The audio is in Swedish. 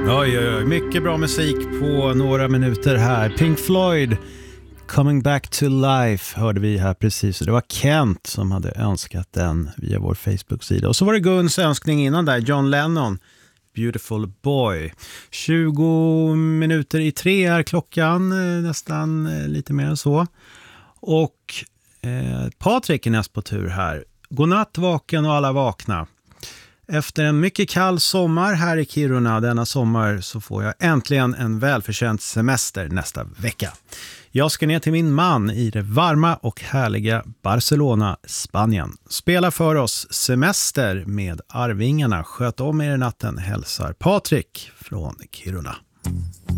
Oj, oj, oj. Mycket bra musik på några minuter här. Pink Floyd, Coming Back to Life hörde vi här precis. Det var Kent som hade önskat den via vår Facebook-sida. Och så var det Guns önskning innan där, John Lennon, Beautiful Boy. 20 minuter i 3 är klockan, nästan lite mer än så. Och Patrik är näst på tur här. Godnatt vaken och alla vakna. Efter en mycket kall sommar här i Kiruna denna sommar så får jag äntligen en välförtjänt semester nästa vecka. Jag ska ner till min man i det varma och härliga Barcelona, Spanien. Spela för oss semester med Arvingarna. Sköt om er i natten, hälsar Patrik från Kiruna.